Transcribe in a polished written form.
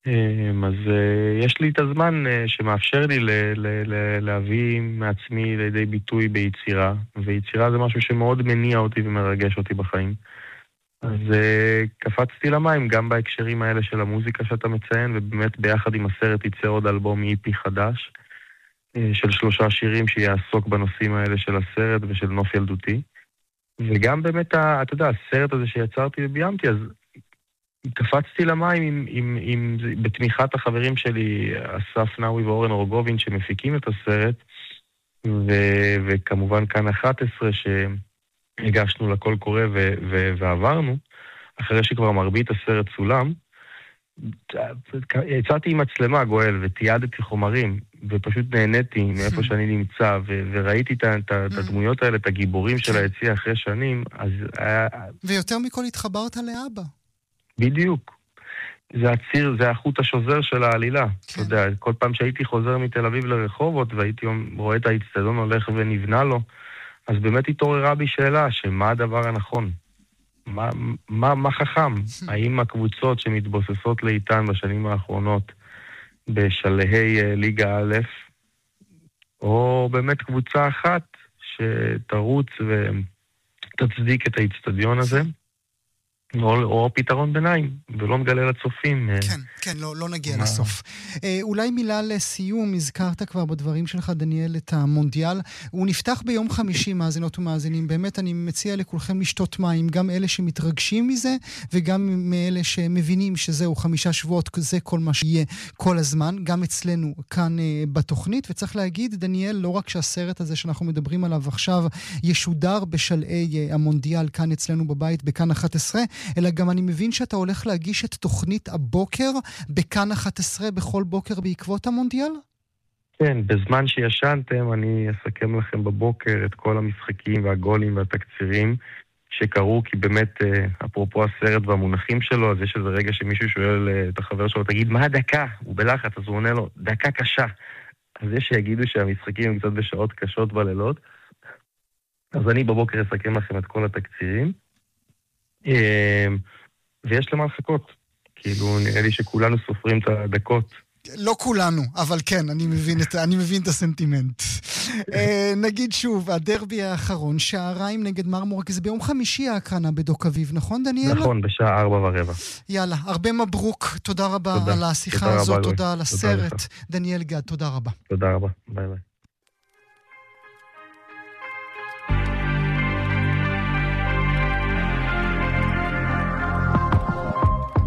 אז יש לי את הזמן שמאפשר לי להביא מעצמי לידי ביטוי ביצירה, ויצירה זה משהו שמאוד מניע אותי ומרגש אותי בחיים. אז קפצתי למים גם בהקשרים האלה של המוזיקה שאתה מציין, ובאמת ביחד עם הסרט יצא עוד אלבום איפי חדש, של 3 שירים שיעסוק בנושאים האלה של הסרט ושל נוף ילדותי. וגם באמת, אתה יודע, הסרט הזה שיצרתי וביימתי, אז קפצתי למים בתמיכת החברים שלי, אסף נאווי ואורן אורגובין, שמפיקים את הסרט, וכמובן כאן 11 שהגשנו לקול קורא ועברנו, אחרי שכבר מרבית הסרט צולם. יצאתי עם מצלמה גואל ותיעדתי חומרים, ופשוט נהניתי מאיפה שאני נמצא, וראיתי את הדמויות האלה, את הגיבורים של היציע אחרי שנים. אז ויותר מכל התחברת לאבא. בדיוק. זה הציר, זה החוט השוזר של העלילה. אתה יודע, כל פעם שהייתי חוזר מתל אביב לרחובות, והייתי רואה את האצטדיון הולך ונבנה לו, אז באמת התעוררה בי שאלה, שמה הדבר הנכון? מה חכם? האם הקבוצות שמתבוססות לאיתן בשנים האחרונות בשלהי ליגה א', או באמת קבוצה אחת שתרוץ ותצדיק את האצטדיון הזה? או פתרון ביניים, ולא נגלה לצופים. כן, לא נגיע לסוף. אולי מילה לסיום, הזכרת כבר בדברים שלך, דניאל, את המונדיאל. הוא נפתח ביום חמישי, מאזינות ומאזינים. באמת אני מציע לכולכם לשתות מים, גם אלה שמתרגשים מזה, וגם מאלה שמבינים שזהו 5 שבועות, זה כל מה שיהיה כל הזמן, גם אצלנו כאן בתוכנית. וצריך להגיד, דניאל, לא רק שהסרט הזה שאנחנו מדברים עליו עכשיו, ישודר בשלהי המונדיאל כאן אצלנו בבית, בכאן 11, אלא גם אני מבין שאתה הולך להגיש את תוכנית הבוקר בכאן 11 בכל בוקר בעקבות המונדיאל? כן, בזמן שישנתם אני אסכם לכם בבוקר את כל המשחקים והגולים והתקצירים שקרו, כי באמת, אפרופו הסרט והמונחים שלו, אז יש איזה רגע שמישהו שואל את החבר שלו, תגיד, מה הדקה? הוא בלחץ, אז הוא עונה לו, דקה קשה. אז יש שיגידו שהמשחקים הם קצת בשעות קשות בלילות, אז אני בבוקר אסכם לכם את כל התקצירים. ויש למה לחכות. כאילו, נראה לי שכולנו סופרים את הדקות. לא כולנו, אבל כן, אני מבין את הסנטימנט. נגיד שוב, הדרבי האחרון, שעריים נגד מרמורק, זה ביום חמישי ההקרנה בדוק אביב, נכון דניאל? נכון, בשעה 4:15. יאללה, הרבה מברוק, תודה רבה על השיחה הזאת, תודה על הסרט. דניאל גד, תודה רבה. תודה רבה, ביי ביי.